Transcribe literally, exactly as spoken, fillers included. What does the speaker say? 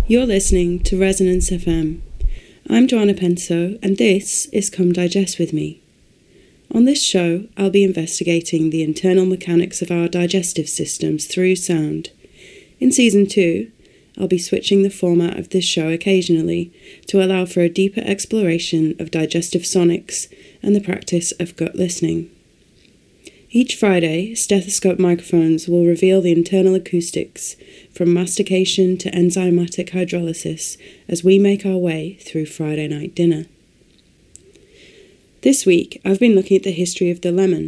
You're listening to Resonance F M. I'm Joanna Penso, and this is Come Digest With Me. On this show, I'll be investigating the internal mechanics of our digestive systems through sound. In Season two, I'll be switching the format of this show occasionally to allow for a deeper exploration of digestive sonics and the practice of gut listening. Each Friday, stethoscope microphones will reveal the internal acoustics from mastication to enzymatic hydrolysis as we make our way through Friday night dinner. This week, I've been looking at the history of the lemon,